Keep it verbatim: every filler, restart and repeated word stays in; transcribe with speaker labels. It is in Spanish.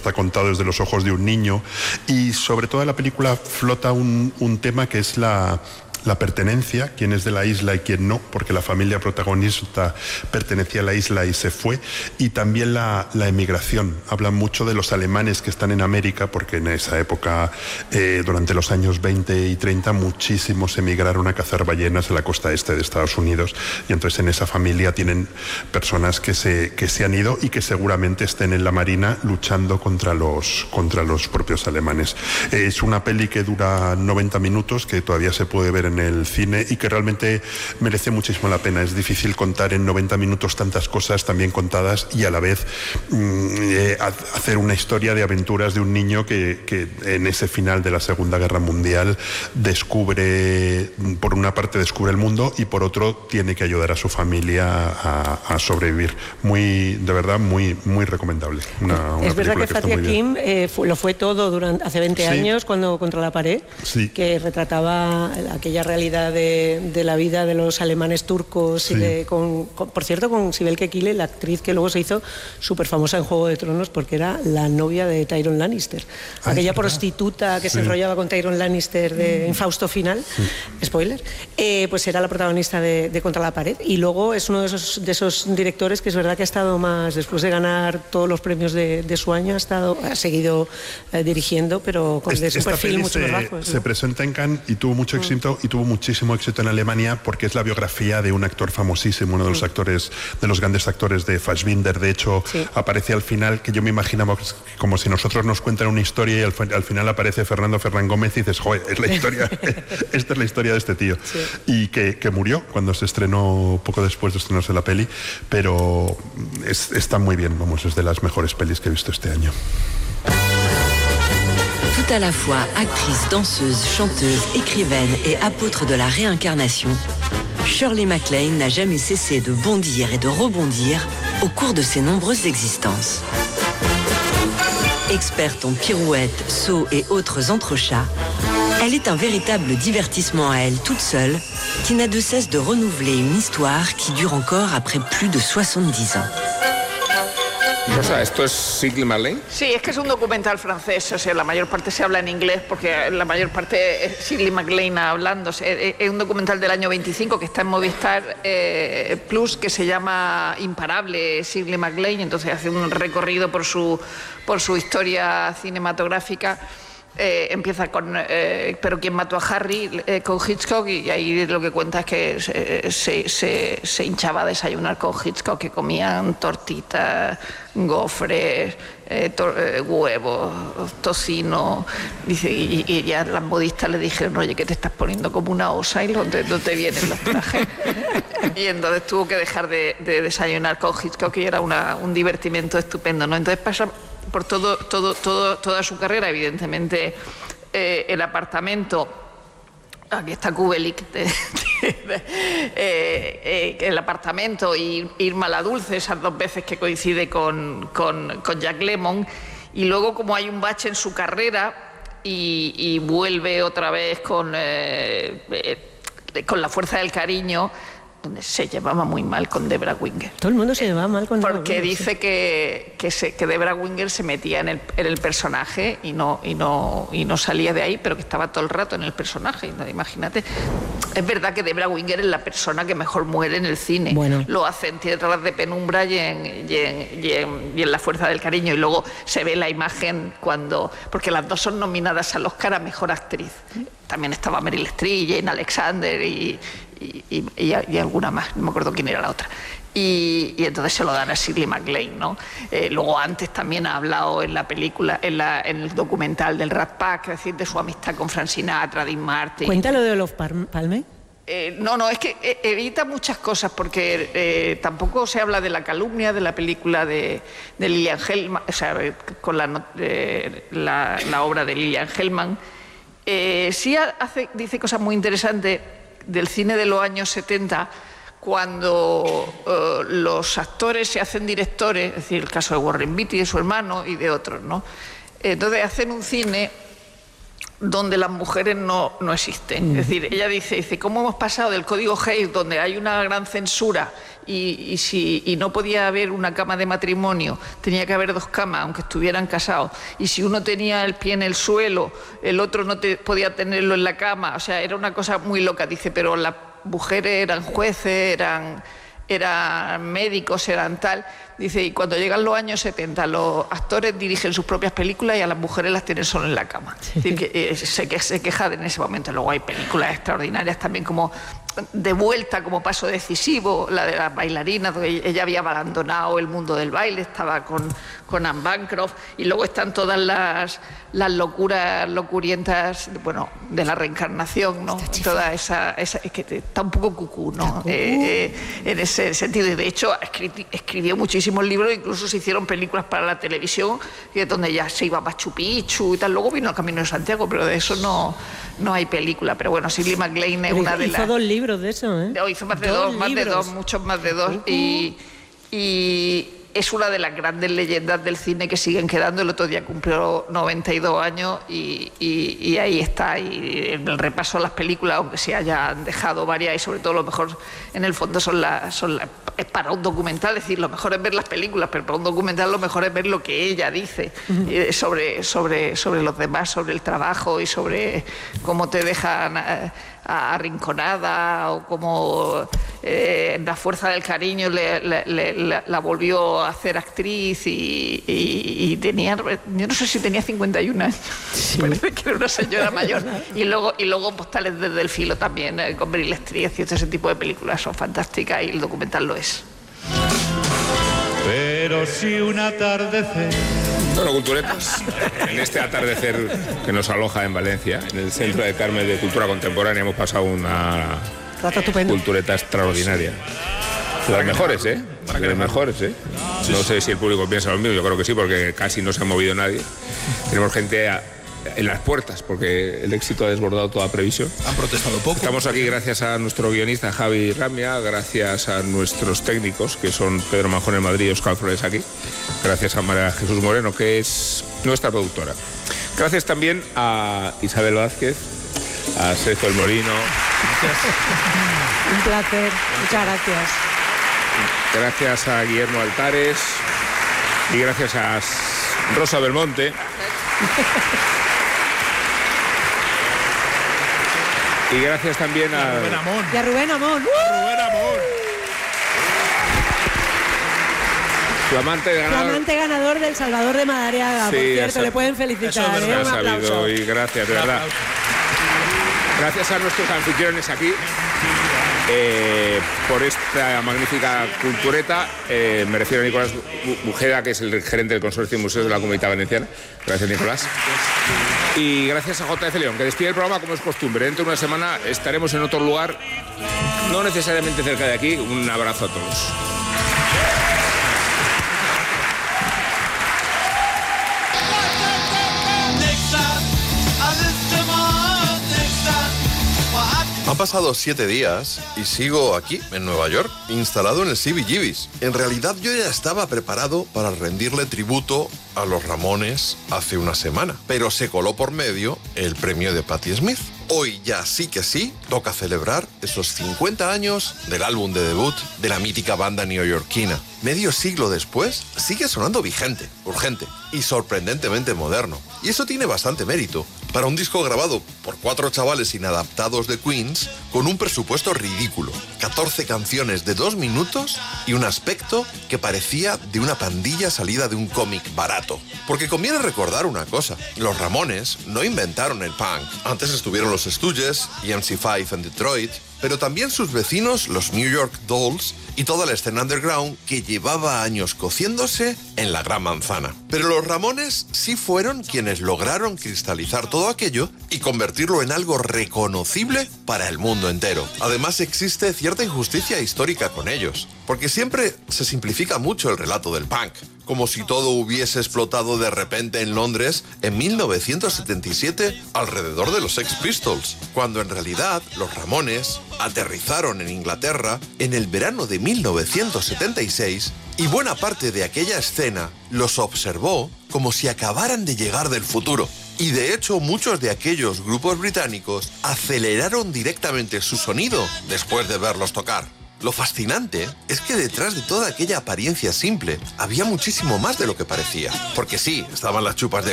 Speaker 1: está contado desde los ojos de un niño, y sobre todo en la película flota un, un tema que es la... la pertenencia, quién es de la isla y quién no, porque la familia protagonista pertenecía a la isla y se fue, y también la, la emigración. Hablan mucho de los alemanes que están en América, porque en esa época, eh, durante los años veinte y treinta, muchísimos emigraron a cazar ballenas a la costa este de Estados Unidos, y entonces en esa familia tienen personas que se, que se han ido y que seguramente estén en la marina luchando contra los, contra los propios alemanes. Eh, es una peli que dura noventa minutos, que todavía se puede ver en en el cine y que realmente merece muchísimo la pena. Es difícil contar en noventa minutos tantas cosas tan bien contadas y a la vez mmm, eh, hacer una historia de aventuras de un niño que, que en ese final de la Segunda Guerra Mundial descubre, por una parte descubre el mundo y por otro tiene que ayudar a su familia a, a sobrevivir. Muy, de verdad, muy, muy recomendable. Una, una
Speaker 2: es verdad que, que Fatih Akin eh, fue, lo fue todo durante, hace veinte sí. años cuando Contra la pared, sí. que retrataba aquella realidad de, de la vida de los alemanes turcos, sí. y de, con, con, por cierto, con Sibel Kekilli, la actriz que luego se hizo súper famosa en Juego de Tronos porque era la novia de Tyrion Lannister. Ay, aquella prostituta que sí. se enrollaba con Tyrion Lannister de, en Fausto Final, sí. spoiler, eh, pues era la protagonista de, de Contra la pared, y luego es uno de esos, de esos directores que es verdad que ha estado más, después de ganar todos los premios de, de su año, ha, estado, ha seguido eh, dirigiendo, pero con de su perfil mucho más bajo.
Speaker 1: Se ¿no? presenta en Cannes y tuvo mucho éxito, mm. y tuvo muchísimo éxito en Alemania porque es la biografía de un actor famosísimo, uno de los mm. actores, de los grandes actores de Fassbinder. De hecho, sí. aparece al final, que yo me imaginaba como si nosotros nos cuentan una historia y al, al final aparece Fernando Ferrán Gómez y dices, joder, es la historia, esta es la historia de este tío. Sí. Y que, que murió cuando se estrenó, poco después de estrenarse la peli, pero es, está muy bien, vamos, es de las mejores pelis que he visto este año.
Speaker 3: Tout à la fois actrice, danseuse, chanteuse, écrivaine et apôtre de la réincarnation, Shirley MacLaine n'a jamais cessé de bondir et de rebondir au cours de ses nombreuses existences. Experte en pirouettes, sauts et autres entrechats, elle est un véritable divertissement à elle toute seule, qui n'a de cesse de renouveler une histoire qui dure encore après plus de soixante-dix ans.
Speaker 4: Rosa, ¿esto es Shirley MacLaine?
Speaker 5: Sí, es que es un documental francés, o sea, la mayor parte se habla en inglés porque la mayor parte es Shirley MacLaine hablando. Es un documental del año veinticinco que está en Movistar eh, Plus, que se llama Imparable Shirley MacLaine, entonces hace un recorrido por su, por su historia cinematográfica. Eh, empieza con eh, pero quién mató a Harry, eh, con Hitchcock, y ahí lo que cuenta es que se, se, se, se hinchaba a desayunar con Hitchcock, que comían tortitas, gofres, eh, to, eh, huevos, tocino, dice, y, y ya las modistas le dijeron, oye, que te estás poniendo como una osa y no te, no te vienen los trajes. Y entonces tuvo que dejar de, de desayunar con Hitchcock, y era una, un divertimento estupendo, ¿no? Entonces pasa por todo, todo, todo, toda su carrera, evidentemente, eh, el apartamento, aquí está Kubelik, de, de, de, eh, eh, el apartamento y Irma la Dulce, esas dos veces que coincide con, con, con Jack Lemmon, y luego como hay un bache en su carrera y, y vuelve otra vez con, eh, eh, con La fuerza del cariño, donde se llevaba muy mal con Debra Winger.
Speaker 2: Todo el mundo se llevaba mal con Debra
Speaker 5: Porque
Speaker 2: Winger,
Speaker 5: dice
Speaker 2: sí.
Speaker 5: que, que, se, que Debra Winger se metía en el, en el personaje y no, y, no, y no salía de ahí, pero que estaba todo el rato en el personaje. Imagínate. Es verdad que Debra Winger es la persona que mejor muere en el cine.
Speaker 2: Bueno.
Speaker 5: Lo hace en Tierras de Penumbra y en, y, en, y, en, y en La fuerza del cariño. Y luego se ve la imagen cuando... Porque las dos son nominadas al Oscar a Mejor Actriz. También estaba Meryl Streep, Jane Alexander y... Y, y, y, y alguna más, no me acuerdo quién era la otra. Y, y entonces se lo dan a Shirley MacLaine, ¿no? Eh, luego antes también ha hablado en la película, en, la, en el documental del Rat Pack, es decir, de su amistad con Frank Sinatra, Dean Martin.
Speaker 2: Cuéntalo de Olof Palme.
Speaker 5: Eh, no, no, es que eh, evita muchas cosas porque eh, tampoco se habla de la calumnia de la película de, de Lillian Hellman, o sea, con la, eh, la, la obra de Lillian Hellman. Eh, sí hace, dice cosas muy interesantes del cine de los años setenta, cuando uh, los actores se hacen directores, es decir, el caso de Warren Beatty, de su hermano y de otros, ¿no? Entonces hacen un cine donde las mujeres no, no existen. Mm. Es decir, ella dice, dice, ¿cómo hemos pasado del código Hays, donde hay una gran censura y, y, si, y no podía haber una cama de matrimonio, tenía que haber dos camas, aunque estuvieran casados, y si uno tenía el pie en el suelo, el otro no te, podía tenerlo en la cama, o sea, era una cosa muy loca, dice, pero las mujeres eran jueces, eran, eran médicos, eran tal... Dice, y cuando llegan los años setenta, los actores dirigen sus propias películas y a las mujeres las tienen solo en la cama. Es decir, que eh, se, que, se queja en ese momento. Luego hay películas extraordinarias también, como De Vuelta, como Paso Decisivo, la de las bailarinas, donde ella había abandonado el mundo del baile, estaba con, con Anne Bancroft, y luego están todas las, las locuras, locurientas, bueno, de la reencarnación, ¿no? Toda esa, esa, es que está un poco cucú, ¿no? Eh, eh, en ese sentido, y de hecho escribió, escribió muchísimo libros, incluso se hicieron películas para la televisión, donde ya se iba a Machu Picchu y tal. Luego vino el Camino de Santiago, pero de eso no, no hay película. Pero bueno, Shirley MacLaine es
Speaker 2: pero
Speaker 5: una de las...
Speaker 2: Hizo dos libros de eso, ¿eh?
Speaker 5: Hizo más de dos, dos más de dos, muchos más de dos. Uh-huh. y, y es una de las grandes leyendas del cine que siguen quedando. El otro día cumplió noventa y dos años y, y, y ahí está. Y el repaso a las películas, aunque se hayan dejado varias, y sobre todo lo mejor en el fondo son las... Son la, es para un documental, es decir, lo mejor es ver las películas, pero para un documental lo mejor es ver lo que ella dice uh-huh. sobre, sobre, sobre los demás, sobre el trabajo y sobre cómo te dejan... Eh, arrinconada, o como eh, La Fuerza del Cariño le, le, le, la volvió a hacer actriz y, y, y tenía, yo no sé si tenía cincuenta y un años, sí. Parece que era una señora mayor. Y luego, y luego Postales desde el filo también, eh, con Meryl Streep, y ese tipo de películas son fantásticas y el documental lo es.
Speaker 6: Pero si un atardecer...
Speaker 4: Bueno, culturetas, en este atardecer que nos aloja en Valencia, en el Centro de Carmen de Cultura Contemporánea, hemos pasado una cultureta extraordinaria. De las mejores, ¿eh? De las mejores, ¿eh? No sé si el público piensa lo mismo, yo creo que sí, porque casi no se ha movido nadie. Tenemos gente a, en las puertas, porque el éxito ha desbordado toda previsión.
Speaker 7: Han protestado poco.
Speaker 4: Estamos aquí gracias a nuestro guionista Javi Ramia, gracias a nuestros técnicos, que son Pedro Manjón en Madrid y Óscar Flores aquí, gracias a María Jesús Moreno, que es nuestra productora. Gracias también a Isabel Vázquez, a Sergio El Molino.
Speaker 2: Gracias. Un placer, muchas gracias.
Speaker 4: Gracias a Guillermo Altares y gracias a Rosa Belmonte. Y gracias también a...
Speaker 2: Rubén Amón. Y a Rubén Amón.
Speaker 4: ¡Uh! Rubén Amón. Flamante ganador.
Speaker 2: Flamante ganador del Salvador de Madariaga, sí, por cierto, eso, le pueden felicitar.
Speaker 4: Eso
Speaker 2: ¿eh?
Speaker 4: ha sabido, y gracias, de verdad. Gracias a nuestros anfitriones aquí eh, por esta magnífica cultureta. Eh, me refiero a Nicolás Bujeda, que es el gerente del Consorcio de Museos de la Comunidad Valenciana. Gracias, Nicolás. Y gracias a J F León, que despide el programa como es costumbre. Dentro de una semana estaremos en otro lugar, no necesariamente cerca de aquí. Un abrazo a todos.
Speaker 8: Han pasado siete días y sigo aquí, en Nueva York, instalado en el C B G B's. En realidad yo ya estaba preparado para rendirle tributo a los Ramones hace una semana, pero se coló por medio el premio de Patti Smith. Hoy ya sí que sí, toca celebrar esos cincuenta años del álbum de debut de la mítica banda neoyorquina. Medio siglo después, sigue sonando vigente, urgente y sorprendentemente moderno. Y eso tiene bastante mérito para un disco grabado por cuatro chavales inadaptados de Queens con un presupuesto ridículo. catorce canciones de dos minutos y un aspecto que parecía de una pandilla salida de un cómic barato. Porque conviene recordar una cosa, los Ramones no inventaron el punk. Antes estuvieron los Stooges y M C cinco en Detroit, pero también sus vecinos, los New York Dolls, y toda la escena underground que llevaba años cociéndose en la Gran Manzana. Pero los Ramones sí fueron quienes lograron cristalizar todo aquello y convertirlo en algo reconocible para el mundo entero. Además, existe cierta injusticia histórica con ellos, porque siempre se simplifica mucho el relato del punk, como si todo hubiese explotado de repente en Londres en mil novecientos setenta y siete alrededor de los Sex Pistols, cuando en realidad los Ramones aterrizaron en Inglaterra en el verano de mil novecientos setenta y seis y buena parte de aquella escena los observó como si acabaran de llegar del futuro. Y de hecho, muchos de aquellos grupos británicos aceleraron directamente su sonido después de verlos tocar. Lo fascinante es que detrás de toda aquella apariencia simple había muchísimo más de lo que parecía. Porque sí, estaban las chupas de